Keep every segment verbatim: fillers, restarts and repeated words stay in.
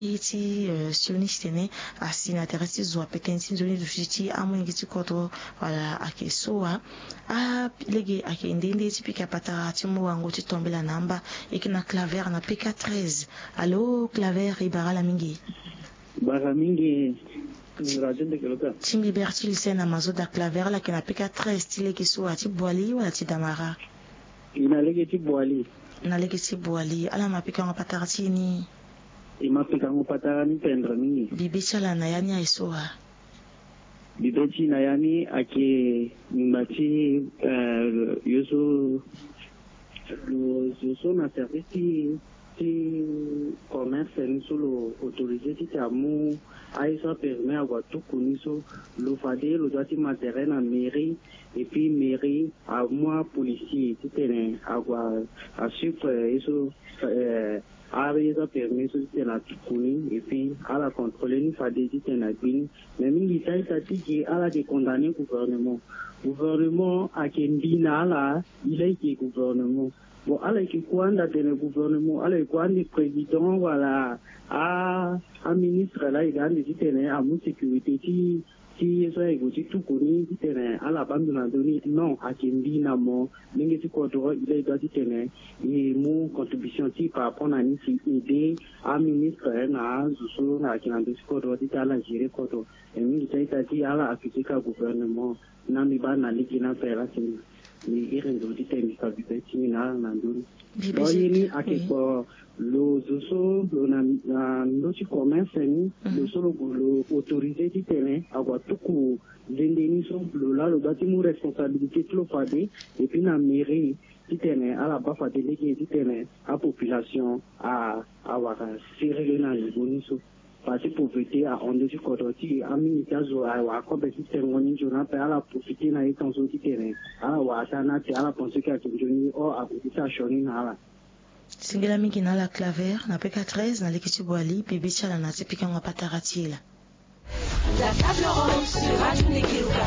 iti sionistene asina teresi zwa petensi zoni dushiti amu ngiti koto wala akesoa a lege akendende iti pika patara timu wangu titombela namba ikina claver na P K treize. Allo claver ibara mingi bara mingi radio de keloka Timbi Bertil sena mazo da claver la kina P K treize tile kisoa ti boali wala ti damara ina lege ti boali na lege ti boali ala mapika ngapatara tini imapika ngopatara ni pendra mingi bibicha la na yani aisoa bibichi na yani ake mbati uh, yoso lo yoso na service ti ti commerce ni solo autorisé ti tamu aisa permet agua tukuni so lo fade lo dati matériel na mairie et puis mairie à moi policier ti tene agua a chiffre eso euh avec ça permet ce que la tukuni et puis à la contrôler ni fade ti tene bin mais mingi sai ça ti ki ala de condamner gouvernement gouvernement a kendina la il est qui gouvernement bon ala ki kwanda tene gouvernement ala kwandi président voilà a a ministre là il a dit tene a mu sécurité ti ti so ego ti tukuni ti tene ala bandu na doni non a kendina mo mingi ti kodro il est dit tene et mu contribution ti par rapport na ni si aider a ministre na zuso na kinando ti kodro ti ala gérer kodro et mingi sai ti ala accusé ka gouvernement na mi ba na liki na pera ti ni irenzo ti tene ka bibeti na na doni bo yini akiko lo zoso lo na na ndo ci commerce ni lo solo lo autorisé ti tene agua tuku vendeni so lo la lo dati mu responsabilité lo fade et puis na mairie ti tene ala ba fade leki ti tene a population a a waka serele na ngoni so parce pauvreté a onde ci kodoti a minita zo a wa ko be système ngoni jona pe ala profiter na itanzo ti tene ala wa sana ti ala penser ka joni o a kutisa shoni na ala singela mingi na la claver na P K treize na lekiti boali bibicha la na tipika ngapataratila la table ronde sur Radio Nekiluka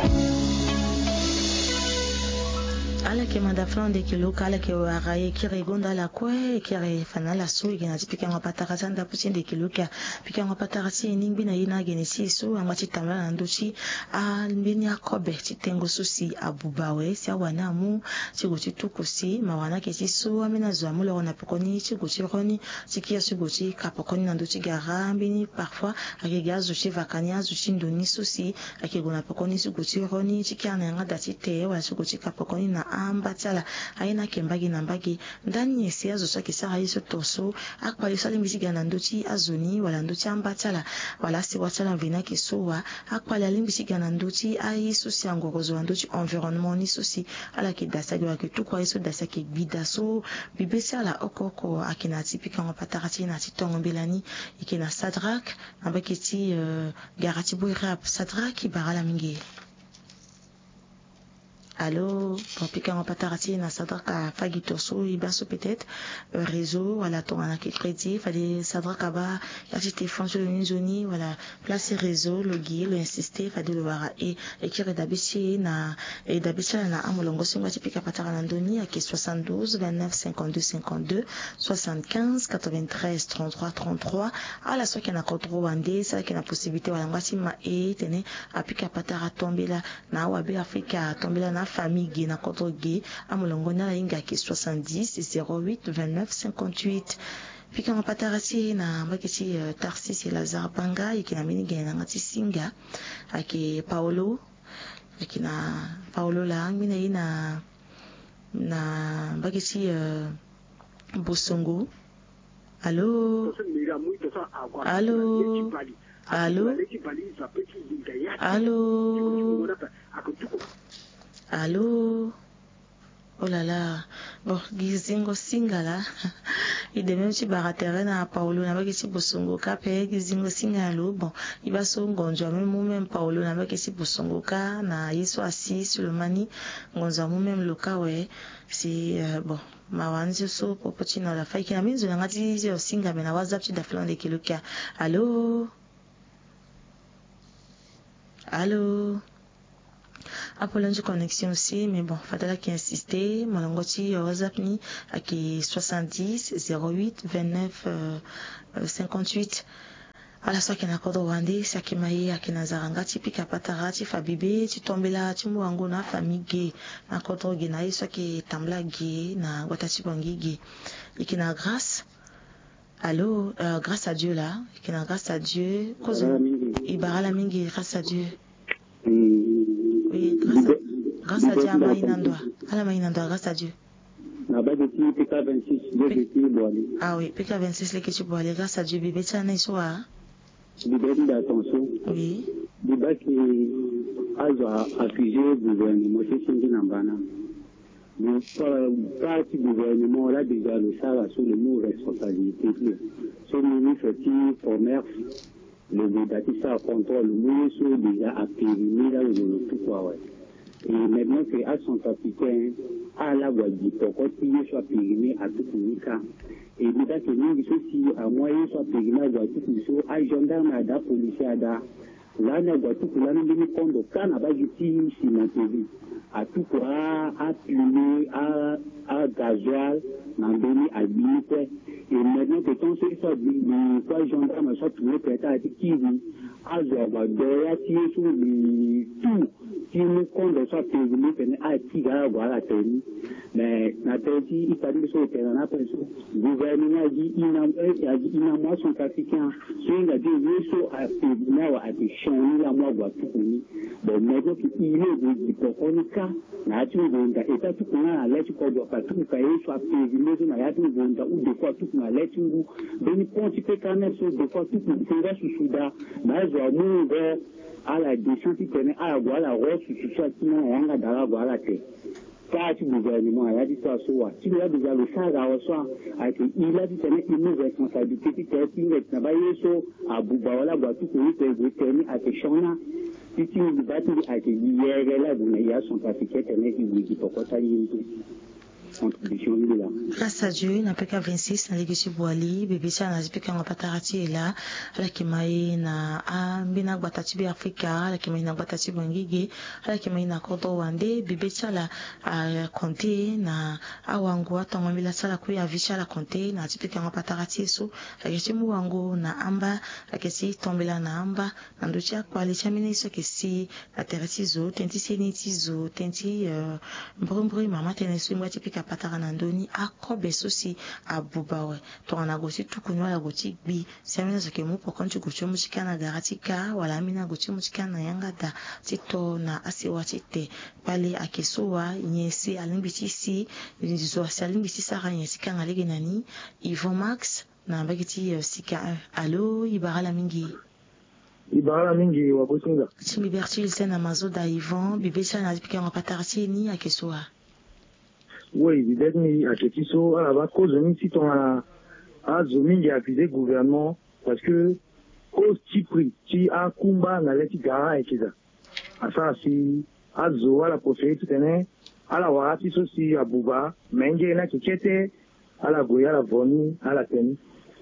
ala ke manda flan de kiluka ala ke waraye kire gonda la kwe kire fanala so igena tipika ngapatarata nda pusi de kiluka pika ngapatarati ningbi na yina genesi so amati tamla na ndochi a mbini akobe titengo susi abubawe si awana mu chiguti tukusi mawana ke so amena zo amulo na pokoni chiguti roni chikia chiguti kapokoni na ndochi garambi ni parfois akega zo chi vakania zo chindoni susi akegona pokoni chiguti roni chikia na ngada chite wa chiguti kapokoni na ambatala aina kembagi na mbagi ndani yesi azo saki sara yiso toso akwa yisali mbisiga na ndochi azoni wala ndochi ambatala wala si watala vina kisowa akwa la limbisiga na ndochi ayiso si angorozo ndochi environnement ni sosi ala ki dasagi wa kitu kwa yiso dasaki bidaso bibesi ala okoko akina tipika ngapatarati na titongo belani ikina sadrak ambaki ti uh, garati boy rap sadrak ibarala mingi. Allô, pour piquer en patarati na sadraka fagito so ibaso peut-être réseau voilà ton ana qui crédit fallait sadraka ba yati téléphone sur une zone voilà placer réseau logi le insister fallait le voir et écrire d'abisi na et d'abisi na amolongo singa tipika patara na ndoni à soixante-douze vingt-neuf cinquante-deux cinquante-deux soixante-quinze quatre-vingt-treize trente-trois trente-trois à la soit qu'il y a contrôle wande ça qu'il y a possibilité voilà ngati ma et tene apika patara tombela na wabe Afrika tombela na famille gay na contre gay amolongo na inga ki soixante-dix zéro huit vingt-neuf cinquante-huit puis quand patarasi na mbakiti uh, Tarsis et Lazare Banga ikina mini gay na ngati singa ake Paulo ikina Paulo la ngina ina na mbakiti uh, Bosongo. Allô allô allô allô allô oh là là bon gizingo singala ide même si baratere na Paulo na baki si bosongo ka pe gizingo singalo bon iba so ngonjo même même Paulo na baki si bosongo ka na yeso assis sur le mani ngonzo même loka we si uh, bon mawanzi so popochina la faiki na minzo na ngati yo singa me na WhatsApp ti da flan de kiluka. Allô allô Apolonge connexion aussi, mais bon, fadala qui insistait, malangoti WhatsApp ni à qui soixante-dix zéro huit vingt-neuf cinquante-huit ala so akina kodo wandi sakima ye akina zaranga tipika patara ti fabibe ti tombela ti muango na famille na kodo gina ye so ki tambla gi na gwata ti bongi gi ikina grâce. Allô, euh, grâce à Dieu là, ikina grâce à Dieu kozo ibarala mingi grâce à Dieu. Oui, grâce à, grâce à Dieu ama inandwa ala ma inandwa grâce à Dieu. Na ba de P K vingt-six de P Boali. Ah oui, P K vingt-six le ki Boali grâce à Dieu bébé tana isoa. Bébé d'attention. Oui. Bébé qui a accusé le gouvernement c'est Cindy Nambana. Mais pas du gouvernement là déjà le ça sur le mot responsabilité. Ce ministre qui commerce le négatif ça contrôle le ministre déjà a périmé là le tout quoi ouais. Et maintenant c'est à son capitaine à la voie du pourquoi il soit périmé à tout le cas. Et déjà que nous aussi à moyen soit périmé à tout le cas à gendarme à la police à la là on a tout là nous nous compte quand on va justice si maintenu à tout quoi à plumer à à gasoil dans donner à limiter et maintenant que quand c'est soit du quoi gendarme soit tout le temps à qui à avoir derrière qui sur le tout qui nous compte soit périmé à qui va voilà tenir mais na teti il parle sur le terrain après ça gouvernement dit il a dit il a moi son africain c'est a dit oui so à périmé à changer la moi voit tout ni bon maintenant qu'il est du pourquoi na tu bonda et pas tout na à l'aide quoi doit pas tout cahier soit périmé na ya tout bonda ou des fois tout na l'aide ou ben quand tu peux quand même sur des fois tout c'est là sous souda mais je mon gars à la descente qui connaît à voilà rose sous ça qui n'a rien dans voilà que pas du gouvernement il a dit ça soit si il a déjà le ça là soit il a dit c'est une responsabilité qui est qui est travailler sur à Boubaola boit tout pour que terminer à Techona si tu me bats à te dire là vous n'ayez son papier tenait qui vous dit pourquoi ça y est grâce à Dieu na P K vingt-six na legisi Boali bébé ça na zipika ngapatarati là ala kimai na ambina gbatati bi Afrika ala kimai na gbatati bangige ala kimai na kodo wande bébé ça la a compter na awango atongo mila sala ku ya visha la compter na zipika ngapatarati so akesi muwango na amba akesi tombela na amba na ndocha kwali chamini so kesi na terasi zo tenti seniti zo tenti mbrumbru mama tenesu mwati pika patara na ndoni akobe sosi abubawe to na gosi tukunwa la goti bi semena soke mu pokonti gocho musikana garatika wala mina gochi musikana yanga da tito na asiwati te pale akesoa nyesi alimbitisi ndizo salimbisi sara nyesi kanga lege nani Yvon Max na bagiti sika allo ibarala mingi ibarala mingi wa bosinga chimi bertil sena mazoda Yvon bibesa na zipika ngapatara ni akesoa. Oui, évidemment, à Kétiso, à la cause de si on a à Zomingi accusé gouvernement parce que cause qui pris, qui a Kumba n'a l'éti gara et Kiza. À ça, si à Zo, à la procédure tout est à la Warati aussi à Bouba, Menge na Kikete, à la Goya, à la Voni, à la Teni.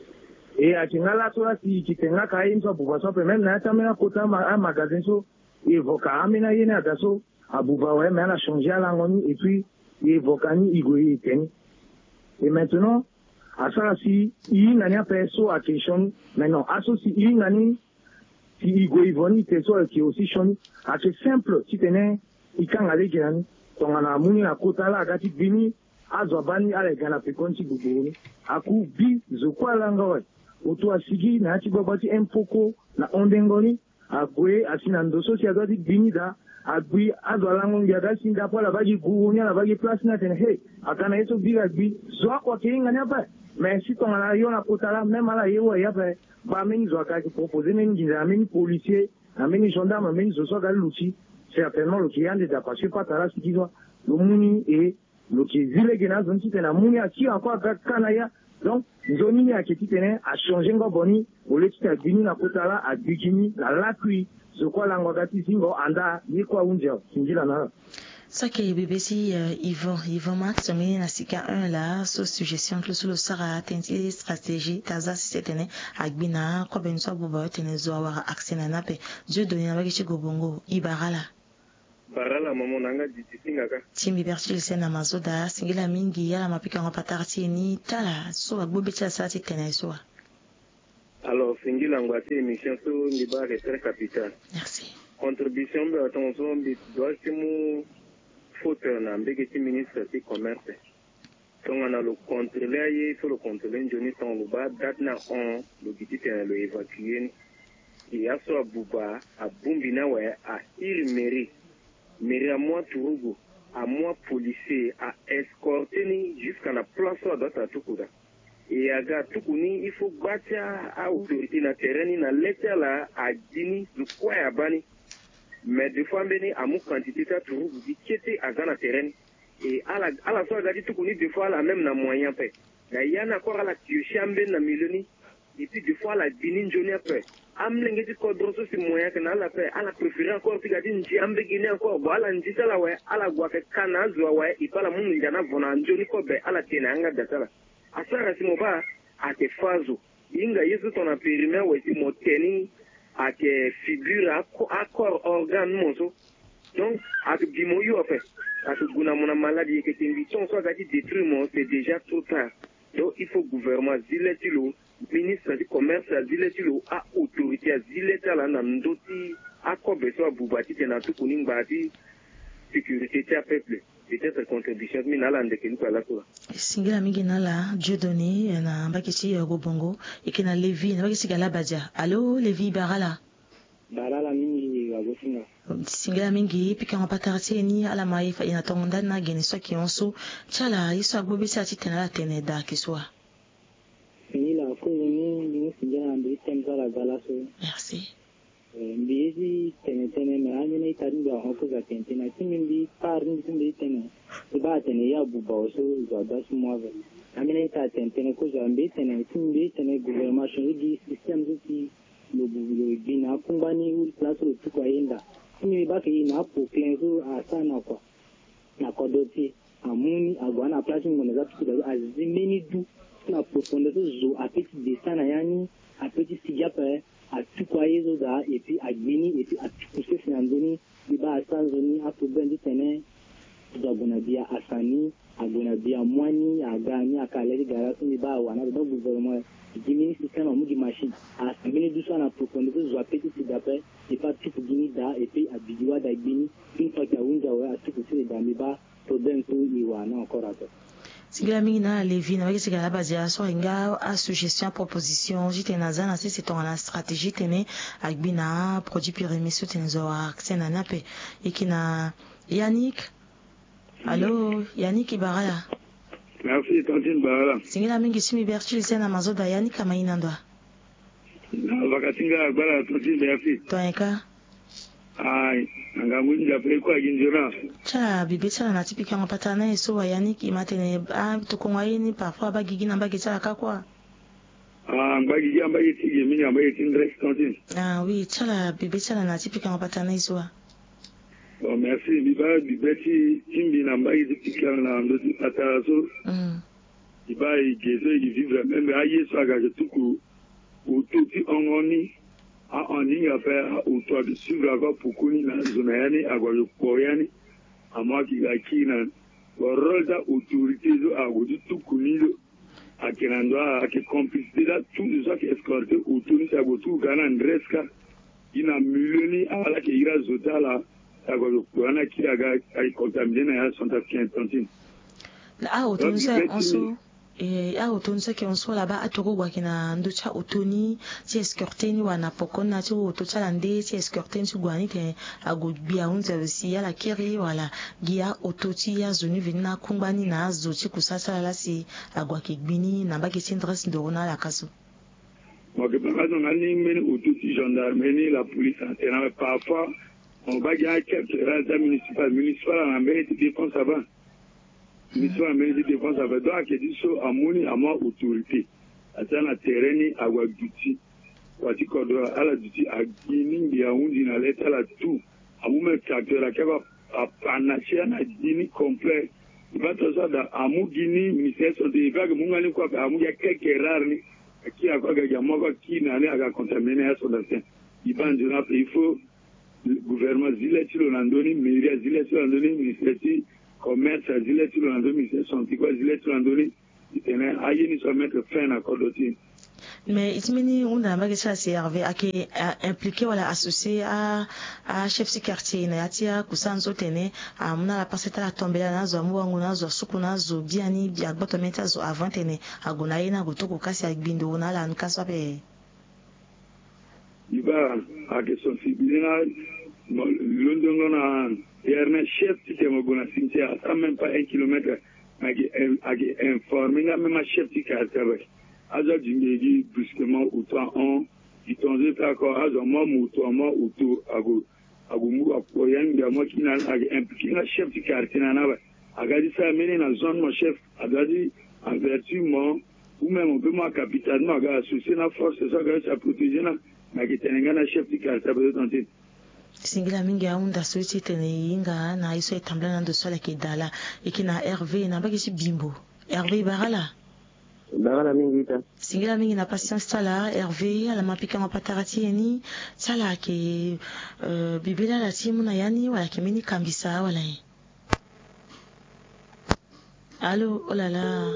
Et à Kingala, toi, si tu t'en as Kaïm, soit Bouba, soit même n'a pas mis Kota, un magasin, so, et Voka, Amina Yena, Dasso, à Bouba, ouais, mais elle a changé à l'angoni, et puis, et Vokani Igoyi Teni. Et maintenant, à ça, si il n'a pas fait ça à question, maintenant, à ça, si il n'a pas si Igoyi Voni Teso qui est aussi choni, à ce simple, si tenait, il can aller gagner, ton en a mouni à Kota là, à Gati Bini, à Zobani, à la Gana Pekonti Bouboni, à coup, bi, Zokwa Langoy, autour à Sigi, n'a pas bâti un poko, na Ondengoni, à Goué, à Sinandoso, si à Gati Bini da, agbi azalango ngiaga sinda kwa labaji guunya labaji place na tene hey akana yeso biga agbi zwa kwa kinga ne ba mais si ton ala yona potala même ala yewa ya ba ba meni zwa ka ki proposer meni nginza meni policier ameni gendarme meni zo so ga luchi certainement le qui ande da passer pas tala si kizo le muni et le qui zile gena zonti tena muni aki encore kana ya donc zoni ya ki tene a changer ngo boni au lieu de bini na potala a bikini la la kui je crois que l'angogati singo anda ni kwa unja sinjila na sake B B C euh, Yvon Yvon Max mini na sika un là sur suggestion que sur le sara tenti stratégie taza setene agbina ko benso buba tene zo awara accès na nape Dieu donné na bakichi gobongo ibarala barala mamo nanga ditinga ka Timbi Bertil sena mazoda singila mingi yala mapika ngapatara ni tala so agbobe cha sati tene so Alors, Singi Langwati, émission sur le débat est très capital. Merci. Contribution de attention, doit être mon fauteuil, n'a pas ministre du commerce. Donc, on a le contrôleur, il faut le contrôler, je n'ai pas le bas, date n'a on, le petit est le évacué. Il y a soit à Bouba, à Bumbina, à Ilmeri, Meri à moi, Tourougo, à moi, policier, à escorter jusqu'à la place de Tourouga. Et à Gatoukuni, il faut battre à l'autorité na terrain, na lettre là, à Dini, du quoi à Bani. Mais des fois, béni, à mon quantité, ça trouve, qui était à Gana terrain. Et à la, à la fois, Gadi Toukouni, des fois, la même na moyen fait. Il y a encore à la Tiochambe na Miloni, et puis des fois, la Dini Jonia fait. Amlenge di kodroso si moyen que na la fait, à la préférée encore, puis Gadi Njiambe Guinée encore, bon, à la Njita la ouais, à la Guafe Kana, Zouawe, et pas la Moun Yana Vona, Njoni Kobe, à la Tenanga Datala. Asara simoba ate fazo inga yesu tona périmé weti moteni ate figure accord organe monso donc ate bimoyo en fait ate guna mona maladie que t'inviton soit gati détruire c'est déjà trop tard donc il faut gouvernement ziletilo ministre du commerce ziletilo a autorité ziletala na ndoti accord beso bubati tena tu kuninga sécurité tia peuple peut-être contribution mais nala ndeke ni pala kwa singila mingi nala Dieudonné na mbakisi ya Gobongo ikina Levi na mbakisi gala badia allo Levi barala barala mingi wa gosinga singila mingi pika ngapatarati ni ala maifa ina tonda na geni so kionso chala iso agbobisi ati tenala teneda kiswa ni la ko ni ni singila ndi temza la gala so merci mbizi tene tene me anyene itari ga hoko ga tente na kimindi par ni kimindi tene ba tene ya buba oso za das moave amene ita tente ne ko jambe tene kimindi tene gouvernement changi système zuti lo bulo bina kumbani ul place lo tukwa inda kimi ba ke ina po klenzo asana kwa na kodoti amuni agwana place ngone za tukwa azimeni du na profondeur zo apeti desana yani apeti sijape à tout croyer là et puis à Guinée et puis à tout ce qui en donné il va à Tanzanie à tout ben du terrain à Gonabia à Sani à Gonabia Moani à Gani à Calais Garas il va à Wana donc gouvernement Guinée système en mode machine à Guinée du soir en profondeur je vais petit petit d'après et pas tout Guinée da et puis à Bidiwa da Guinée une fois qu'il y a un jawa à tout ce dans les bas problème tout il va encore à Sigila mingi na Levi na wakisi gala bazia so inga a suggestion proposition jite na zana si c'est ton la stratégie tene agbina produit pyramide so tenzo aksena nape ikina Yannick allo Yannick Ibarala merci Tantine Barala Sigila mingi simi berchil sena mazoda Yannick amaina ndo na vakatinga bala Tantine merci toenka ai anga mwinja pre kwa ginjona cha bibisa na tipika ngapata na so wa Yannick imatene a tukongwa yini parfois bagigi na bagisa kakwa ah bagigi ambaye tige mini ambaye tindress Tantine ah oui chala bibisa na tipika ngapata na so bon merci biba bibeti timbi na ambaye tipika na ndoti pataso mm biba igezo vivre même aye so aga tuku utoti ongoni a on ligne après autour de suivre encore pour kuni na zona yani agwa koyani amwa kigaki na rôle da autorité zo agodi tukuni zo akenando ake complicité da tout ça qui escorté autour ni agotu gana ndreska ina milioni ala ke ira zota la agwa koyana ki aga ay contaminé na ya Santa Quintantine la auto ça on e a utonisa ke onso la ba atoko gwa kina ndocha utoni ti escorteni wana pokona ti utochala nde ti escorteni ti gwani te agobia unze si ya la kiri wala gia ototi ya zoni vina kumbani na azo ti kusasa la si agwa ki gbini na ba ki sindres ndorona la kaso mo ke ba no ngani meni utoti gendarmerie la police antena parfois on va ga quelques raza municipal municipal en mérite défense avant mission américaine de défense avec donc qui dit so amoni ama autorité atana terrain agwa duty wati kodo ala duty agini ndia undi na leta la tout amume capteur akaba apanache na dini complet va to ça da amu gini ministère de va que mungani kwa amu ya quelques rares ni qui akwa ga jamoka ki na ne aga contaminer à son destin il bande na il faut le gouvernement zile tilo landoni mairie zile tilo landoni ministère commerce à zile tilo landoni ministère santé quoi zile tilo landoni itene aye ni so mettre fin à kodoti mais itimini unda mbagi cha C R V ake impliqué wala associé à à chef de quartier na yatia kusanzo tene amuna la paseta la tombela nazo amuwangu nazo suku nazo biani bia botometa zo avant tene aguna ina gutuku kasi agbindo na la nkaswa pe iba ake son fibina london na yerna chef ti mo gona sintia à même pas un kilomètre ake ake informé na même chef ti quartier aza dingedi brusquement au temps on il tonze ta ko azo mo muto mo uto ago ago mu apoyan ga mo kina ake impliqué na chef ti quartier na na agadi ça mené na zone mon chef agadi en vertu mo ou même on peut moi capitalement ga associé na force ça ga ça protéger na na kitenga na chef ti quartier peut tenter singila mingi aunda switch tene inga na iso etambla na ndo sola kidala ikina R V na bagi bimbo R V barala barala mingi ta singila mingi na patience tala R V ala mapika mapatarati yani tala ke uh, bibila la timu na yani wala kemini kambisa wala yi allo oh là là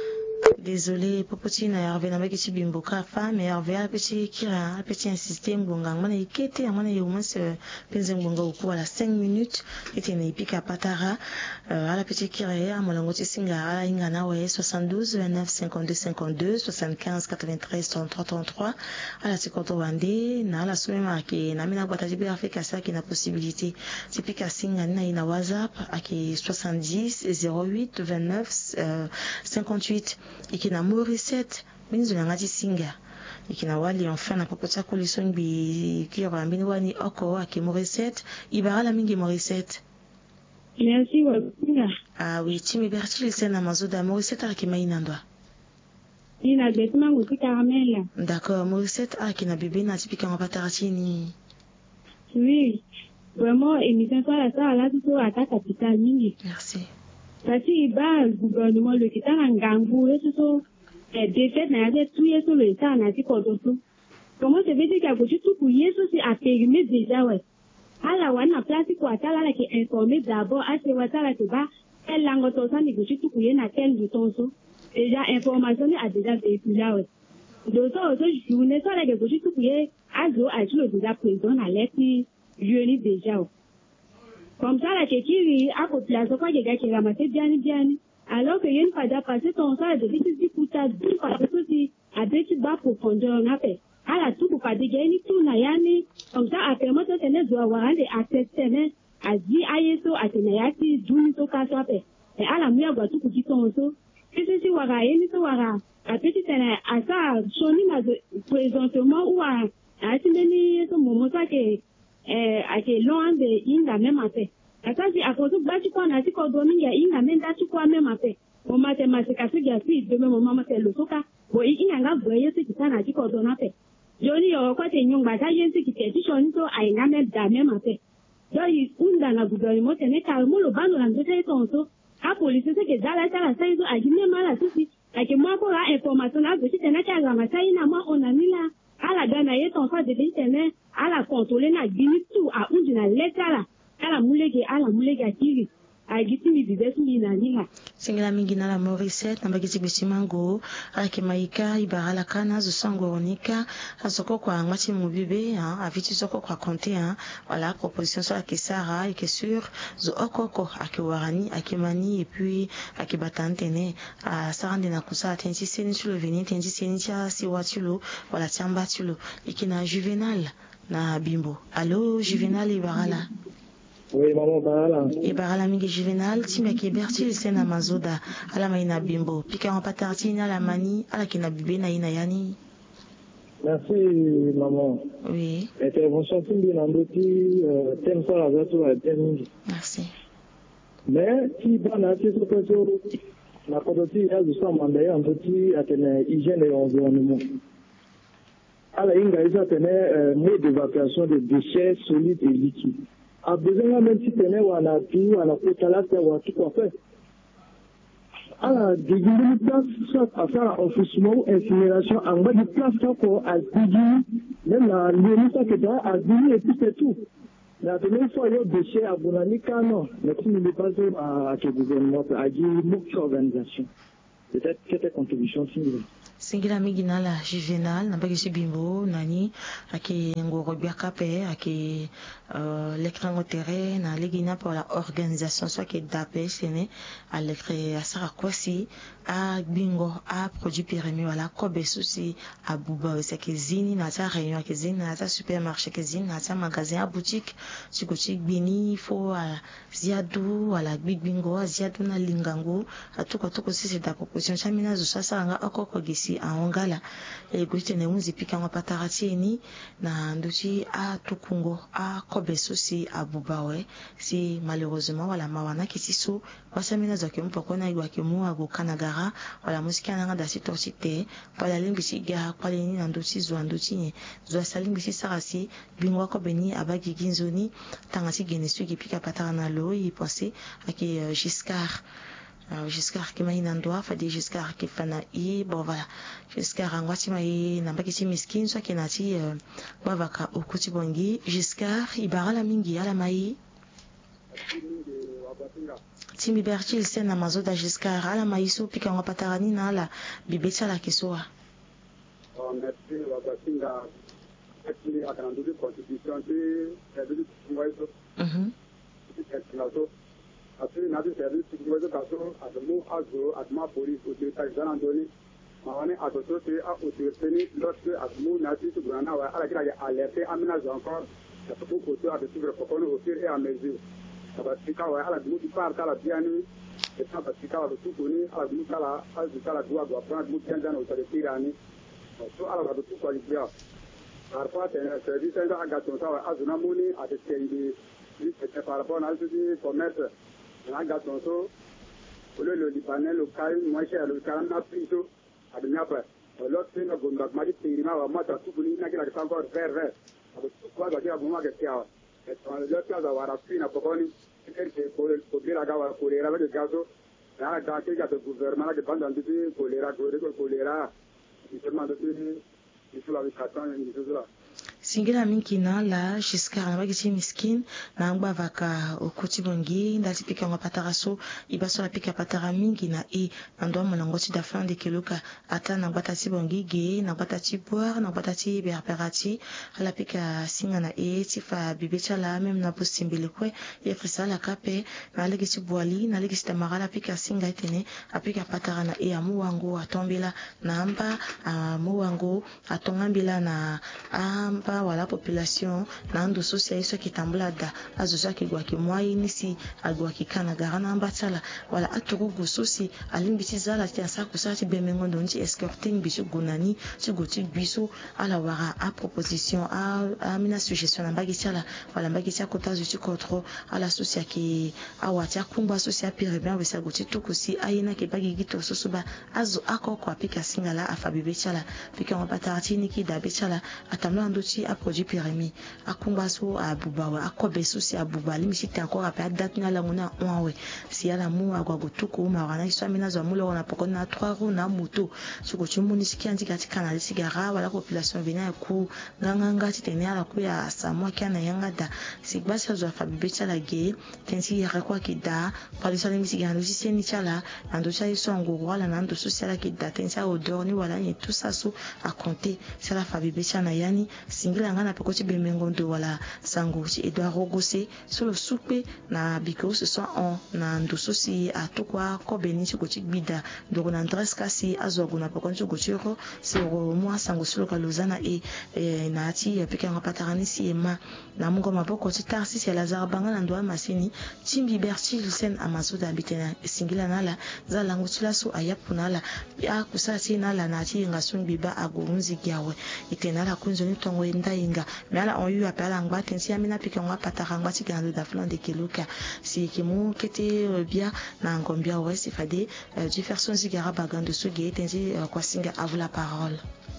désolé popoti na Hervé na baki bimbo ka fa mais Hervé a petit kira a petit insister mbonga ngana ikete ngana yuma se penze mbonga uku wala cinq minutes ete na ipika patara ala petit kira ya molongo tisinga ala inga na we soixante-douze vingt-neuf cinquante-deux cinquante-deux soixante-quinze quatre-vingt-treize trente-trois trente-trois ala sikoto wande na ala sumema ke na mina bata jibe Afrika sa ki na possibilité tipika singa na ina WhatsApp ake soixante-dix zéro huit vingt-neuf cinquante-huit ikina Morissette minzo ngati singa ikina wali enfin na popota coalition bi kira mbini wani oko ake Morissette ibara mingi Morissette merci wakunga ah oui timi bertili sena mazoda Morissette akima inandwa ina betma nguti caramel d'accord Morissette akina bébé na tipika ngapatarachini oui vraiment émission ça la ça là tout à ta capitale mingi merci parce que bah gouvernement le kita ngangu et tout et défaite na ya tout yeso le ça na ti kodoso comment ça veut dire que vous tout pour yeso c'est à périmer déjà ouais ala wana place kwa tala la qui informer d'abord à ce wata la que ba elle langue to ça ni vous tout pour na quel du tonso déjà information a déjà véhiculé ouais donc ça je journée ça la que vous tout pour azo a tout le déjà présent à l'épi jeudi déjà comme ça la kekiri a population kwa gega ki ramasse biani biani alors que yen pas passer ton ça de petit kuta du pas aussi a petit bas profondeur na fait ala tout pour pas dégainer ni tout na yani comme ça après moi ça tenait doit avoir des accès ne a dit ayeso a tenayati duni to ka so pe et ala muya gwa tout qui ton so c'est si wara yeni so wara a petit tena a ça soni na présentement ou a a tindeni so momo ça que eh ake loin de inga même après atasi akoso bachi kwa na tiko domi ya inga menda chukwa même après o mate masika sigia si de même mama te losoka bo inga nga boye se kitana tiko dona pe joni yo kwa te nyongba ta yensi kiteti shoni so ainga même da même après yo yi unda na gouvernement tene kalmo lo bano na ndote tonso a police se ke dala tala saizo agine mala sisi ake mwa ko la information na go tena ka ga masai na ma onanila ala gana yeton fa de tene ala contrôler na gini tout a undi na letala ala mulege ala mulege akiri a giti mi bibesu ni na nila singila mingi na la Morissette na bagiti bisimango ake maika ibara kana zo sangonika asoko kwa ngati mubibe hein aviti soko kwa compter hein voilà proposition sur la kesara et que sur zo okoko ake warani ake mani et puis ake batantene a sarande na kusa tensi seni sur le venir tensi seni cha si watulo voilà tiamba tulo ikina juvenal na bimbo allo juvenal ibarala oui maman barala ibarala mingi juvenal timia ke bertil sena mazoda ala maina bimbo pika en patarti na la mani ala kina bibe na ina yani merci maman oui intervention timbi na ndoti thème ça la zato la thème merci mais si bana ti so so na kodoti ya zo manda ya ndoti atene hygiène et environnement ala inga isa tene mode d'évacuation de déchets solides et liquides a besoin même si tene wana tu wana kutala ta wa tout en fait ala digini place soit à faire enfouissement incinération en bas de place ko a digini même la lieu ça que da a digini et puis c'est tout la dernière fois il y a déchets à bonanika non mais si il n'est pas à à que gouvernement a dit une organisation peut-être que cette contribution similaire Singila migina la juvenal na bagi bimbo nani ake ngoro biaka pe ake euh, l'écran au terrain na ligina pour la organisation soit que d'appel sene à l'écran à sara kwasi a bingo a produit pyramide wala ko besusi a buba c'est que zini na ta réunion que zini na ta supermarché que zini na ta magasin à boutique sikochi bini fo a ziadu wala big bingo a ziadu na lingango a tuko tuko sisi da proposition chamina zo sasa nga akoko gisi a ongala e gute ne unzi pika nga patarati ni na ndochi a tukungo a ko besusi a bubawe si malheureusement wala mawana kisiso wasamina zo ke mpoko na igwa ke mu ago kanaga wala musiki ananga da sitosite pala limbisi ga pala ni ndochi zo ndochi ni zo salimbisi sarasi bingwa ko beni abagi ginzoni tangasi genesu ki pika patara na lo y penser ake uh, Giscard uh, Giscard ki mai nandoa fadi Giscard ki fana i bon voilà Giscard angwati mai nambaki si miskin so kenati uh, bavaka okuti bongi Giscard ibarala mingi ala mai Timi Bertil sen na mazo da Giscard ala mai so pika ngwa patarani na ala bibecha la kesoa. Oh merci wabasinga actually akandu di constitution ti service kuwaito Mhm. naso asiri nadi service kuwaito kaso adamu azo adma police autorité zanandoni mawane asoso ti a autorité ni lorsque adamu nadi tu grana wa ala kira alerter aménage encore ça peut côté à de suivre pour au fur et à mesure abasika wa ala dumu di part ala biani et ça basika wa tout koni ala dumu kala ala dumu kala doit doit prendre mu tienda na autorité rani so ala do tout quoi libya parfois c'est un service un agaton ça wa azuna moni a de stendi c'est par rapport à ce qui commerce un agaton so le libanais local moi cher le calme na priso a de nyapa l'autre c'est le gondak mari tirima wa mata tout koni na kila encore vert vert abo tout quoi doit dire bon ma que tia et dans le cas d'avoir appris na pokoni c'est pour pour dire la gawa choléra avec le gazo là dans quel cas de gouvernement de pendant de choléra choléra il se demande de il faut la vication et tout ça Singila minkina la Giscard na bagisi miskin na ngba vaka okuti bongi ndati pika ngwa pataraso ibaso la pika patara mingi na e ando molongoti da fin de kiloka ata na ngba tati bongi ge na ngba tati boire na ngba tati berperati ala pika singa na e tifa bibecha la même na posimbele kwe ye frisa la kape na legisi boali na legisi tamara la pika singa etene apika patara na e amu wango atombela na amba amu wango atongambela na amba wala population na ndo social iso kitambula da azoza kigwa kimwai nisi agwa kikana garana ambatala wala aturugu sosi alimbiti zala tia sa kusati bemengo ndonji escorting bisu gunani sigoti bisu ala wara a proposition a amina suggestion na bagitala wala bagitya kotazo ci kontro ala socia ki awatia kumba socia pire bien wesa goti tukusi ayina ke bagi gito sosuba azo akoko apika singala afabibechala pika ngapatati niki da bechala atamla ndochi a produit pyramide a kumbaso a bubawa a kobeso si a bubali misite encore a date na langona onwe si ala mu agwa gotuko ma wana iswamina za mulo na poko na trois roues na moto siko chumuni sikianzi katika na sigara wala population vina ku nganga ngati tene ala ku ya samwa kana yanga da sigbasa zo fabibecha la ge tensi ya kwa kida pali sala misiga ndo siseni chala ndo cha isongo wala na ndo social kida tensi a odor ni wala ni tout ça so a compter sala fabibecha na yani singila ngana pekoti bemengo ndo wala sangochi Edouard Rogose solo soupe na biko ce soit on na ndo sosi atokwa ko benisi ko bida ndo na Andres kasi azogo na pekoti ko chiro sero moi sango solo kalozana e, e na ati peka ngapatarani si ema na mungo maboko titarsi si Lazare bangana ndo masini Timi Bertil sen amazoda bitena singila nala za lango tilaso ayapunala ya kusasi nala na ati ngasun biba agonzi gyawe itenala kunzo ni tongo inga mais là on eu appel à ngba tensi amina pika ngwa pataka ngwa tigando da flan de kiluka si kimu kete bien na ngombia ouais c'est fade Jefferson Zigara bagando suge tensi kwa singa à vous la parole.